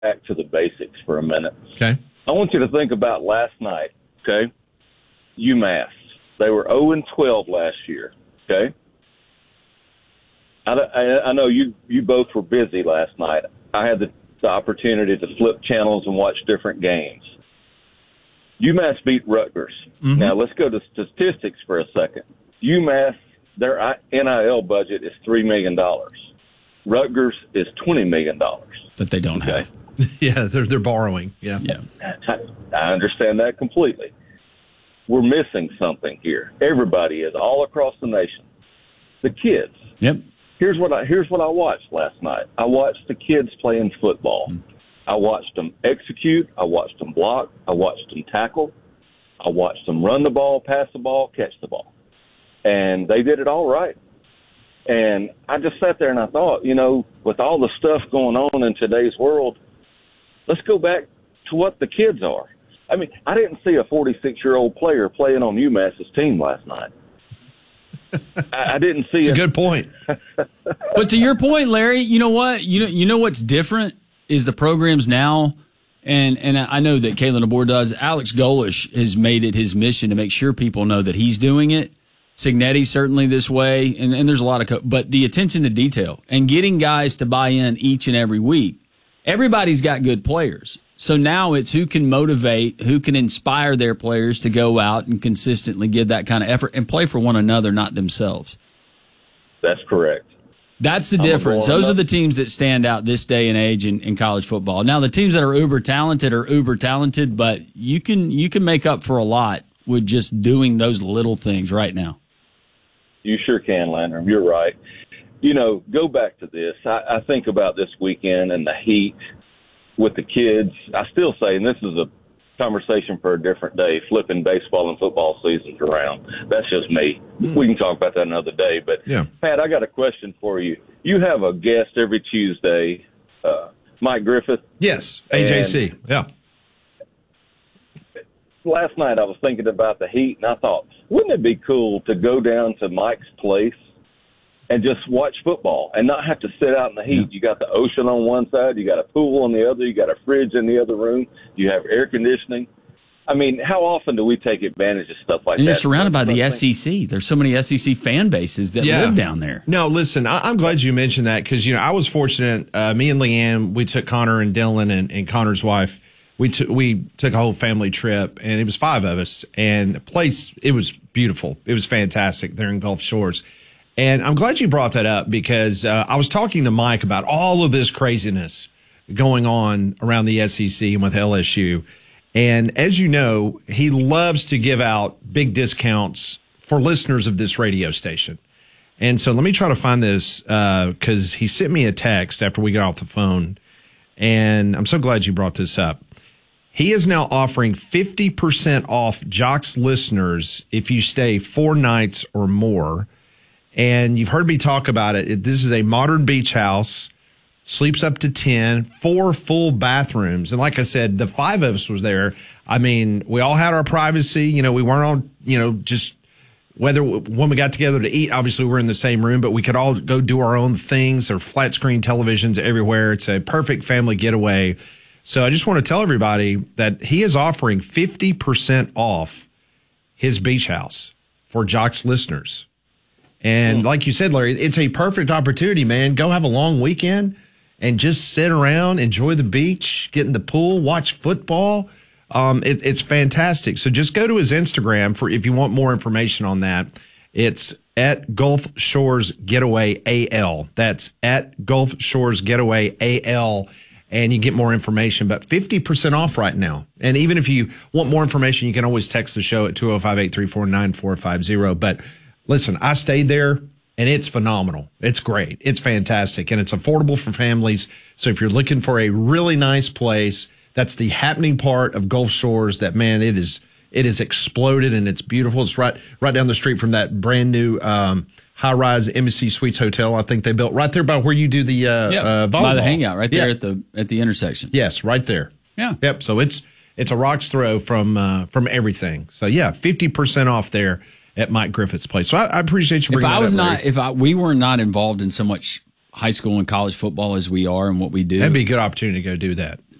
back to the basics for a minute. Okay. I want you to think about last night, okay? UMass. They were 0-12 last year, okay? I know you both were busy last night. I had the opportunity to flip channels and watch different games. UMass beat Rutgers. Mm-hmm. Now, let's go to statistics for a second. UMass, their NIL budget is $3 million. Rutgers is $20 million. That they don't have. Yeah, they're borrowing. Yeah. I understand that completely. We're missing something here. Everybody is, all across the nation. The kids. Yep. Here's what I watched last night. I watched the kids playing football. I watched them execute. I watched them block. I watched them tackle. I watched them run the ball, pass the ball, catch the ball. And they did it all right. And I just sat there and I thought, with all the stuff going on in today's world, let's go back to what the kids are. I mean, I didn't see a 46-year-old player playing on UMass's team last night. I didn't see it. It's a good point. But to your point, Larry, you know what? You know what's different is the programs now, and I know that Kalen DeBoer does. Alex Golish has made it his mission to make sure people know that he's doing it. Signetti's certainly this way, and there's a lot of but the attention to detail and getting guys to buy in each and every week. Everybody's got good players. So now it's who can motivate, who can inspire their players to go out and consistently give that kind of effort and play for one another, not themselves. That's correct. That's the difference. Those are the teams that stand out this day and age in college football. Now, the teams that are uber talented, but you can make up for a lot with just doing those little things right now. You sure can, Landrum. You're right. Go back to this. I think about this weekend and the heat with the kids. I still say, and this is a conversation for a different day, flipping baseball and football seasons around. That's just me. We can talk about that another day. But, Pat, I got a question for you. You have a guest every Tuesday, Mike Griffith. Yes, AJC. Yeah. Last night I was thinking about the heat, and I thought, wouldn't it be cool to go down to Mike's place and just watch football and not have to sit out in the heat? Yeah. You got the ocean on one side, you got a pool on the other, you got a fridge in the other room, you have air conditioning. I mean, how often do we take advantage of stuff like that? You're surrounded by the SEC. There's so many SEC fan bases that live down there. No, listen, I'm glad you mentioned that because, I was fortunate. Me and Leanne, we took Connor and Dylan and Connor's wife. We took a whole family trip, and it was 5 of us. And the place, it was beautiful. It was fantastic there in Gulf Shores. And I'm glad you brought that up because I was talking to Mike about all of this craziness going on around the SEC and with LSU. And as you know, he loves to give out big discounts for listeners of this radio station. And so let me try to find this because he sent me a text after we got off the phone. And I'm so glad you brought this up. He is now offering 50% off Jocks listeners if you stay 4 nights or more. And you've heard me talk about it. This is a modern beach house, sleeps up to 10, 4 full bathrooms. And like I said, the 5 of us was there. I mean, we all had our privacy. We weren't on, just whether when we got together to eat, obviously we're in the same room, but we could all go do our own things. There are flat screen televisions everywhere. It's a perfect family getaway. So I just want to tell everybody that he is offering 50% off his beach house for Jocks listeners. And like you said, Larry, it's a perfect opportunity, man. Go have a long weekend and just sit around, enjoy the beach, get in the pool, watch football. It's fantastic. So just go to his Instagram if you want more information on that. It's at Gulf Shores Getaway AL. That's at Gulf Shores Getaway AL. And you get more information, but 50% off right now. And even if you want more information, you can always text the show at 205-834-9450. But listen, I stayed there, and it's phenomenal. It's great. It's fantastic, and it's affordable for families. So if you're looking for a really nice place, that's the happening part of Gulf Shores. That, man, it is exploded, and it's beautiful. It's right down the street from that brand new high-rise Embassy Suites Hotel. I think they built right there by where you do the volleyball. By the hangout, right there at the intersection. Yes, right there. Yeah. Yep. So it's a rock's throw from everything. So 50% off there at Mike Griffith's place. So I appreciate you bringing that up. We were not involved in so much high school and college football as we are and what we do, that'd be a good opportunity to go do that.